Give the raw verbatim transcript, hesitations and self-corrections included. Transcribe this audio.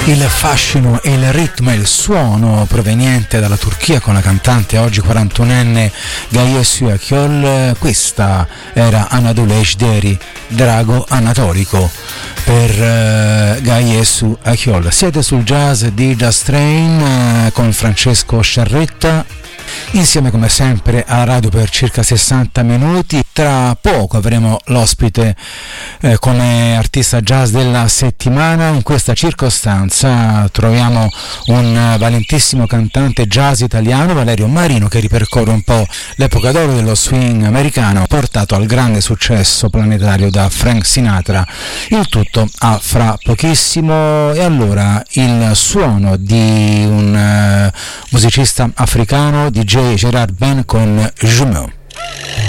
Il fascino e il ritmo e il suono proveniente dalla Turchia con la cantante oggi quarantunenne Gaye Su Akyol. Questa era Anadolu Ejderi, Drago Anatorico per uh, Gaye Su Akyol. Siete sul jazz di Jazz Train uh, con Francesco Sciarretta, insieme come sempre alla radio per circa sessanta minuti. Tra poco avremo l'ospite eh, come artista jazz della settimana. In questa circostanza troviamo un valentissimo cantante jazz italiano, Valerio Marino, che ripercorre un po' l'epoca d'oro dello swing americano, portato al grande successo planetario da Frank Sinatra. Il tutto a fra pochissimo. E allora il suono di un uh, musicista africano, D J Gerard Ben con Jumeau.